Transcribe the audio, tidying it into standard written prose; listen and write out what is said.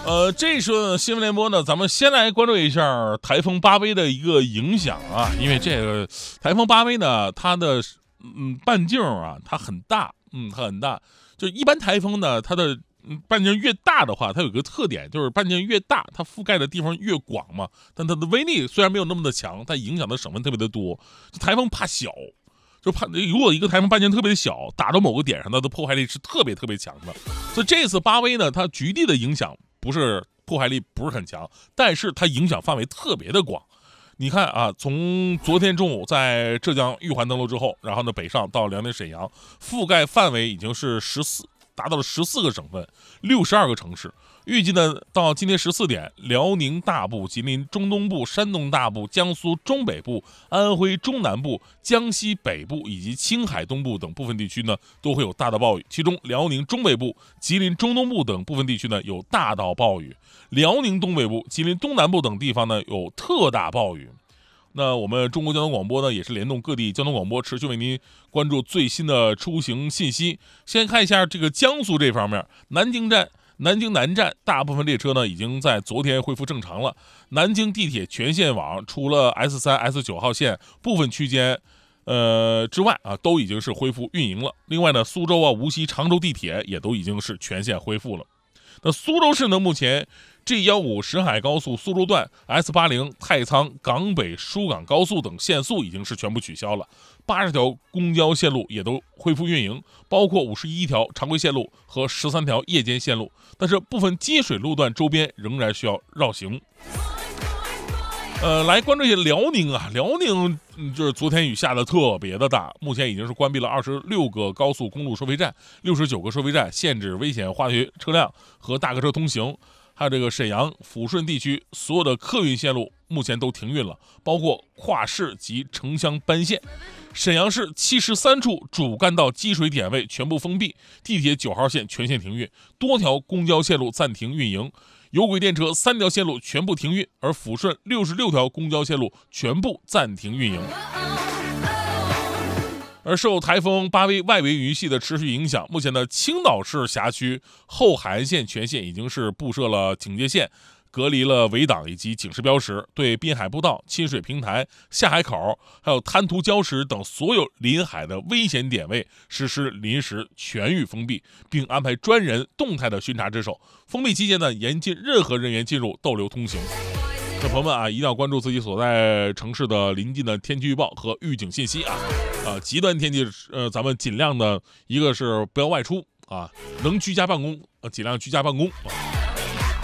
这次新闻联播呢，咱们先来关注一下台风巴威的一个影响啊，因为这个台风巴威呢，它的半径啊，它很大，它很大。就一般台风呢，它的半径越大的话，它有个特点，就是半径越大，它覆盖的地方越广嘛。但它的威力虽然没有那么的强，但影响的省份特别的多。台风怕小。就怕如果一个台风半径特别小，打到某个点上，它的破坏力是特别强的。所以这次巴威呢，它局地的影响破坏力不是很强，但是它影响范围特别的广。你看啊，从昨天中午在浙江玉环登陆之后，然后呢北上到辽宁沈阳，覆盖范围已经是达到了14个省份，62个城市。预计呢，到今天14点，辽宁大部、吉林中东部、山东大部、江苏中北部、安徽中南部、江西北部以及青海东部等部分地区呢，都会有大到暴雨。其中，辽宁中北部、吉林中东部等部分地区呢，有大到暴雨；辽宁东北部、吉林东南部等地方呢，有特大暴雨。那我们中国交通广播呢，也是联动各地交通广播，持续为您关注最新的出行信息。先看一下这个江苏这方面，南京南站大部分列车呢已经在昨天恢复正常了。南京地铁全线网除了 S3、S9 号线部分区间之外啊，都已经是恢复运营了。另外呢，苏州啊、无锡、常州地铁也都已经是全线恢复了。那苏州市呢，目前 G15 沈海高速苏州段、S80 太仓港北疏港高速等限速已经是全部取消了，80条公交线路也都恢复运营，包括51条常规线路和13条夜间线路，但是部分积水路段周边仍然需要绕行。来关注一下辽宁啊，辽宁就是昨天雨下的特别的大，目前已经是关闭了26个高速公路收费站、69个收费站，限制危险化学车辆和大客车通行。还有这个沈阳、抚顺地区所有的客运线路目前都停运了，包括跨市及城乡班线。沈阳市73处主干道积水点位全部封闭，地铁9号线全线停运，多条公交线路暂停运营。有轨电车3条线路全部停运，而抚顺66条公交线路全部暂停运营。而受台风巴威外围云系的持续影响，目前的青岛市辖区后海岸线全线已经是布设了警戒线，隔离了围挡以及警示标识，对滨海步道、亲水平台、下海口还有滩涂礁石等所有临海的危险点位实施临时全域封闭，并安排专人动态的巡查值守。封闭期间呢，严禁任何人员进入逗留通行。那朋友们啊，一定要关注自己所在城市的临近的天气预报和预警信息啊！极端天气，咱们尽量的一个是不要外出啊，能居家办公，尽量居家办公啊。